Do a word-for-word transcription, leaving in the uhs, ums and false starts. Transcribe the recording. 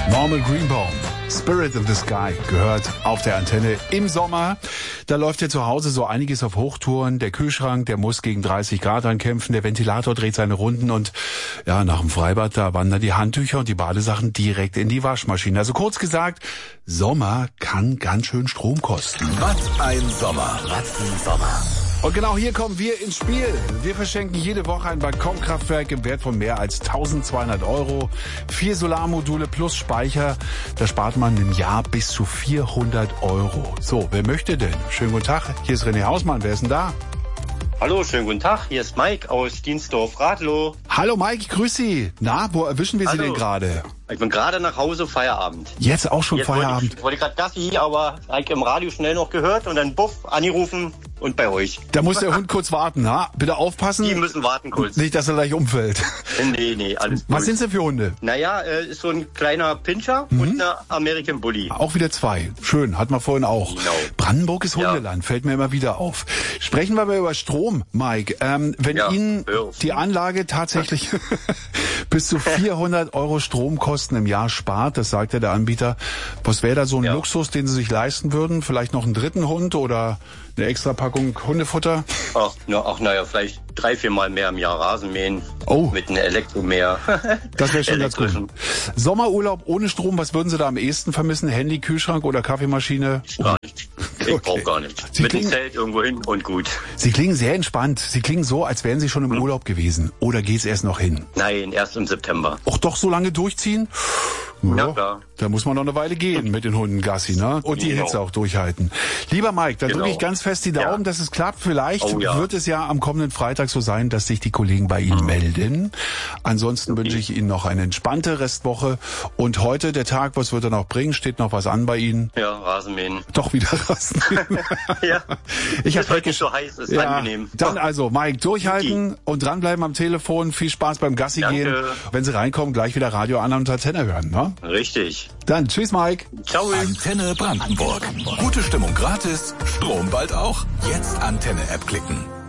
Normal Greenbaum, Spirit of the Sky, gehört auf der Antenne im Sommer. Da läuft ja zu Hause so einiges auf Hochtouren. Der Kühlschrank, der muss gegen dreißig Grad ankämpfen. Der Ventilator dreht seine Runden und ja, nach dem Freibad, da wandern die Handtücher und die Badesachen direkt in die Waschmaschine. Also kurz gesagt, Sommer kann ganz schön Strom kosten. Was ein Sommer. Was ein Sommer. Und genau hier kommen wir ins Spiel. Wir verschenken jede Woche ein Balkonkraftwerk im Wert von mehr als tausendzweihundert Euro. Vier Solarmodule plus Speicher. Da spart man im Jahr bis zu vierhundert Euro. So, wer möchte denn? Schönen guten Tag. Hier ist René Hausmann. Wer ist denn da? Hallo, schönen guten Tag. Hier ist Mike aus Dienstdorf-Radlow. Hallo Mike, grüß Sie. Na, wo erwischen wir Sie Hallo. denn gerade? Ich bin gerade nach Hause, Feierabend. Jetzt auch schon Jetzt Feierabend? Wollte ich wollte gerade Gassi, aber habe ich im Radio schnell noch gehört und dann buff, angerufen und bei euch. Da muss der Hund kurz warten, ha? Bitte aufpassen. Die müssen warten kurz. Nicht, dass er gleich umfällt. Nee, nee, alles Was gut. sind Sie für Hunde? Naja, äh, ist so ein kleiner Pinscher Mhm. und eine American Bully. Auch wieder zwei. Schön, hat man vorhin auch. Genau. Brandenburg ist Ja. Hundeland, fällt mir immer wieder auf. Sprechen wir mal über Strom, Mike. Ähm, wenn Ja, Ihnen hör auf. die Anlage tatsächlich bis zu vierhundert Euro Stromkosten im Jahr spart, das sagt ja der Anbieter, was wäre da so ein Ja. Luxus, den Sie sich leisten würden? Vielleicht noch einen dritten Hund oder eine extra Packung Hundefutter? Ach, na, ach naja, vielleicht drei, vier Mal mehr im Jahr Rasenmähen. Oh. Mit einem Elektromäher. Das wäre schon ganz gut. Elektrischen. Sommerurlaub ohne Strom, was würden Sie da am ehesten vermissen? Handy, Kühlschrank oder Kaffeemaschine? Gar nicht. Ich Okay. brauche gar nicht. Sie Mit dem klingen- Zelt irgendwo hin und gut. Sie klingen sehr entspannt. Sie klingen so, als wären Sie schon im Urlaub gewesen. Oder geht's erst noch hin? Nein, erst im September. Auch doch so lange durchziehen? Ja, klar. Da muss man noch eine Weile gehen mit den Hunden Gassi, ne? Und die Genau. Hitze auch durchhalten. Lieber Mike, dann Genau. drücke ich ganz fest die Daumen, Ja. dass es klappt. Vielleicht Oh ja. wird es ja am kommenden Freitag so sein, dass sich die Kollegen bei Ihnen melden. Ansonsten wünsche ich Ihnen noch eine entspannte Restwoche. Und heute, der Tag, was wird er noch bringen? Steht noch was an bei Ihnen? Ja, Rasenmähen. Doch wieder Rasen. Ja. Ich Ist hab heute nicht so heiß, ist Ja, angenehm. dann also, Mike, durchhalten und dranbleiben am Telefon. Viel Spaß beim Gassi Danke. gehen. Wenn Sie reinkommen, gleich wieder Radio an und Antenne hören, ne? Richtig. Dann, tschüss, Mike. Ciao. Antenne Brandenburg. Gute Stimmung gratis, Strom bald auch. Jetzt Antenne-App klicken.